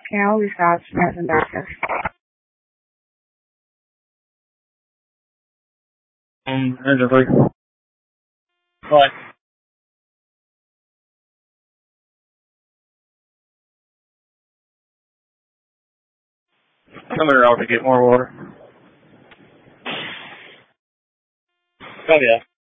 Cal without Semiconductor. Urgently. What? Come here, I'll get more water. Oh yeah.